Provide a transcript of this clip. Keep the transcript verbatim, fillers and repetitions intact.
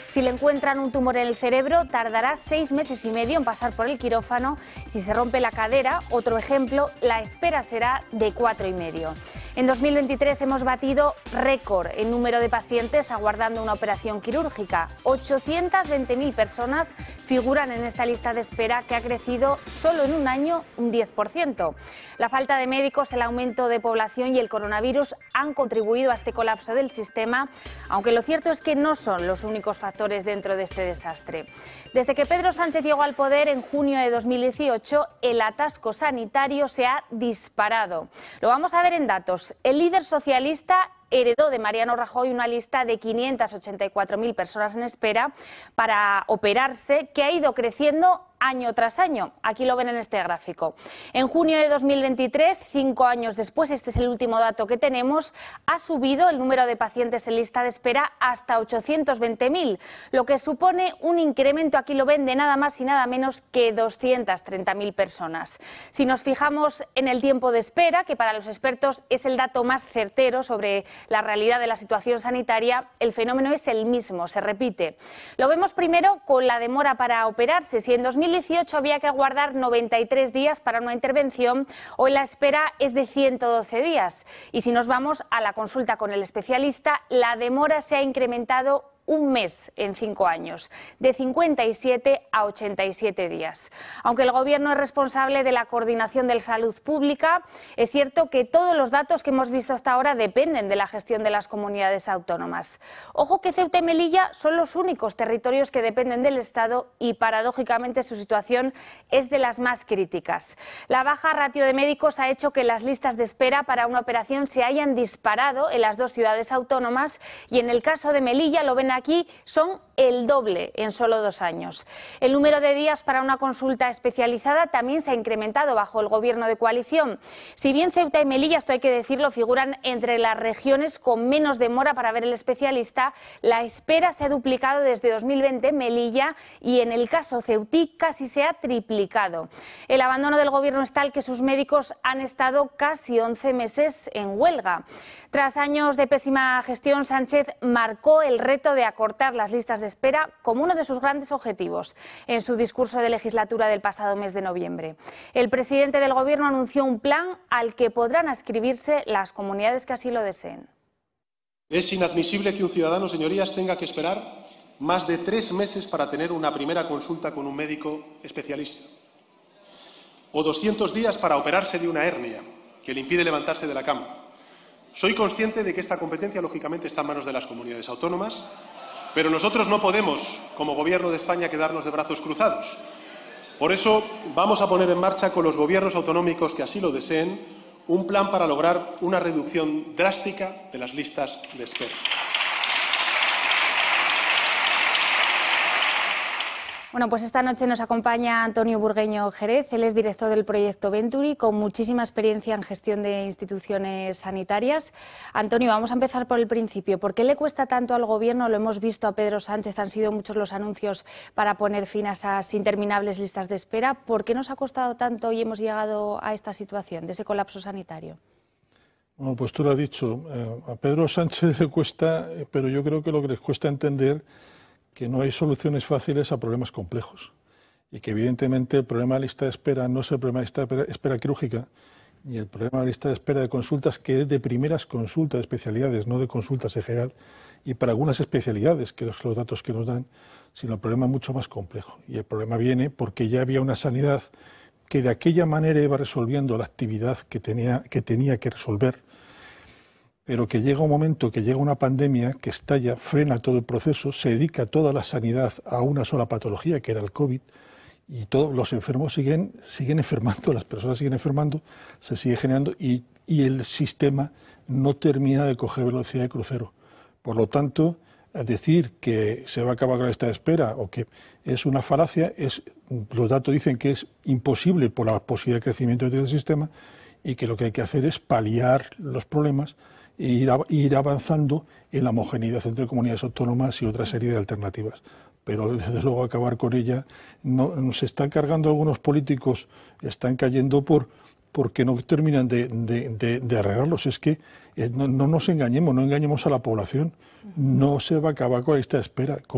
Si le encuentran un tumor en el cerebro, tardará seis meses y medio en pasar por el quirófano. Si se rompe la cadera, otro ejemplo, la espera será de cuatro y medio. En dos mil veintitrés hemos batido récord en número de pacientes aguardando una operación quirúrgica. ochocientas veinte mil personas figuran en esta lista de espera, que ha crecido solo en un año un diez por ciento. La falta de médicos, el aumento de población y el coronavirus han contribuido a este colapso del sistema, aunque lo cierto es que no son los únicos factores dentro de este desastre. Desde que Pedro Sánchez llegó al poder en junio de dos mil dieciocho, el atasco sanitario se ha disparado. Lo vamos a ver en datos. El líder socialista heredó de Mariano Rajoy una lista de quinientas ochenta y cuatro mil personas en espera para operarse, que ha ido creciendo año tras año. Aquí lo ven en este gráfico. En junio de dos mil veintitrés, cinco años después, este es el último dato que tenemos, ha subido el número de pacientes en lista de espera hasta ochocientos veinte mil, lo que supone un incremento, aquí lo ven, de nada más y nada menos que doscientas treinta mil personas. Si nos fijamos en el tiempo de espera, que para los expertos es el dato más certero sobre la realidad de la situación sanitaria, el fenómeno es el mismo, se repite. Lo vemos primero con la demora para operarse. Si en dos mil dieciocho había que aguardar noventa y tres días para una intervención, hoy la espera es de ciento doce días. Y si nos vamos a la consulta con el especialista, la demora se ha incrementado un mes en cinco años, de cincuenta y siete a ochenta y siete días. Aunque el Gobierno es responsable de la coordinación de la salud pública, es cierto que todos los datos que hemos visto hasta ahora dependen de la gestión de las comunidades autónomas. Ojo que Ceuta y Melilla son los únicos territorios que dependen del Estado y, paradójicamente, su situación es de las más críticas. La baja ratio de médicos ha hecho que las listas de espera para una operación se hayan disparado en las dos ciudades autónomas, y en el caso de Melilla, lo ven aquí, son el doble en solo dos años. El número de días para una consulta especializada también se ha incrementado bajo el Gobierno de coalición. Si bien Ceuta y Melilla, esto hay que decirlo, figuran entre las regiones con menos demora para ver el especialista, la espera se ha duplicado desde dos mil veinte en Melilla, y en el caso ceutí casi se ha triplicado. El abandono del Gobierno es tal que sus médicos han estado casi once meses en huelga. Tras años de pésima gestión, Sánchez marcó el reto de acortar las listas de espera como uno de sus grandes objetivos en su discurso de legislatura del pasado mes de noviembre. El presidente del Gobierno anunció un plan al que podrán adscribirse las comunidades que así lo deseen. Es inadmisible que un ciudadano, señorías, tenga que esperar más de tres meses para tener una primera consulta con un médico especialista, o doscientos días para operarse de una hernia que le impide levantarse de la cama. Soy consciente de que esta competencia, lógicamente, está en manos de las comunidades autónomas, pero nosotros no podemos, como Gobierno de España, quedarnos de brazos cruzados. Por eso vamos a poner en marcha, con los gobiernos autonómicos que así lo deseen, un plan para lograr una reducción drástica de las listas de espera. Bueno, pues esta noche nos acompaña Antonio Burgueño Jerez. Él es director del proyecto Venturi, con muchísima experiencia en gestión de instituciones sanitarias. Antonio, vamos a empezar por el principio. ¿Por qué le cuesta tanto al Gobierno? Lo hemos visto a Pedro Sánchez, han sido muchos los anuncios para poner fin a esas interminables listas de espera. ¿Por qué nos ha costado tanto y hemos llegado a esta situación, de ese colapso sanitario? Bueno, pues tú lo has dicho. Eh, a Pedro Sánchez le cuesta, pero yo creo que lo que les cuesta entender que no hay soluciones fáciles a problemas complejos, y que evidentemente el problema de lista de espera no es el problema de lista de espera quirúrgica, ni el problema de lista de espera de consultas, que es de primeras consultas de especialidades, no de consultas en general, y para algunas especialidades, que son los datos que nos dan, sino el problema mucho más complejo. Y el problema viene porque ya había una sanidad que de aquella manera iba resolviendo la actividad que tenía que, tenía que resolver, pero que llega un momento, que llega una pandemia que estalla, frena todo el proceso, se dedica toda la sanidad a una sola patología, que era el COVID, y todos los enfermos siguen, siguen enfermando, las personas siguen enfermando, se sigue generando, y, y el sistema no termina de coger velocidad de crucero. Por lo tanto, decir que se va a acabar con esta espera o que es una falacia, es, los datos dicen que es imposible por la posibilidad de crecimiento del sistema, y que lo que hay que hacer es paliar los problemas e ir, a, ir avanzando en la homogeneidad entre comunidades autónomas y otra serie de alternativas. Pero desde luego acabar con ella, no, se están cargando algunos políticos, están cayendo por porque no terminan de, de, de, de arreglarlos. Es que eh, no, no nos engañemos, no engañemos a la población, no se va a acabar con esta espera.